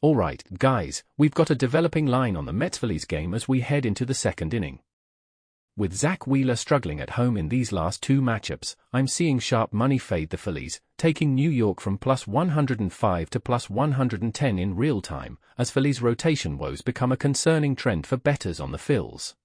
Alright, guys, we've got a developing line on the Mets-Phillies game as we head into the second inning. With Zach Wheeler struggling at home in these last two matchups, I'm seeing sharp money fade the Phillies, taking New York from plus 105 to plus 110 in real time, as Phillies rotation woes become a concerning trend for bettors on the Phils.